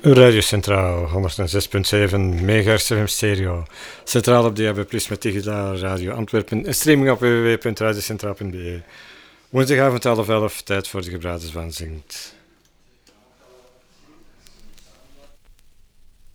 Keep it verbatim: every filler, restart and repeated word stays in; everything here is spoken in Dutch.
Radio Centraal, honderdzes punt zeven megahertz F M stereo. Centraal op D A B plus met digitale radio Antwerpen en streaming op w w w punt radiocentraal punt b e. Woensdagavond half elf, tijd voor de gebraden zwaan zingt.